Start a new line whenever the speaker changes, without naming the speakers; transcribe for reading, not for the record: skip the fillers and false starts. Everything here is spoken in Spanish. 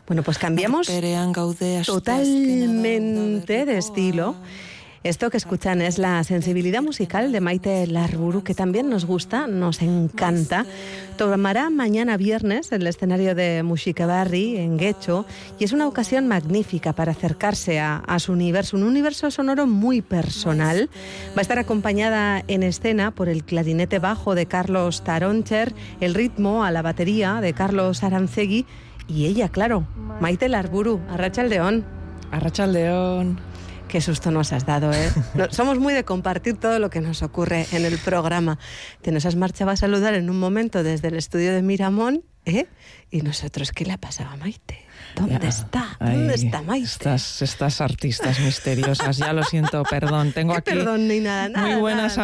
Bueno, pues cambiamos totalmente de estilo. Esto que escuchan es la sensibilidad musical de Maite Larburu, que también nos gusta, nos encanta. Tomará mañana viernes el escenario de Muxikebarri, en Getxo, y es una ocasión magnífica para acercarse a su universo, un universo sonoro muy personal. Va a estar acompañada en escena por el clarinete bajo de Carlos Taroncher, el ritmo a la batería de Carlos Arancegui y ella, claro, Maite Larburu. Arratsaldeon.
Arratsaldeon.
Qué susto nos has dado, ¿eh? Somos muy de compartir todo lo que nos ocurre en el programa. Te nos has marchado a saludar en un momento desde el estudio de Miramón, ¿eh? Y nosotros, ¿qué le ha pasado a Maite? ¿Dónde está? ¿Dónde está Maite?
Estas artistas misteriosas, ya lo siento, perdón. Tengo aquí
perdón ni nada,
muy buenas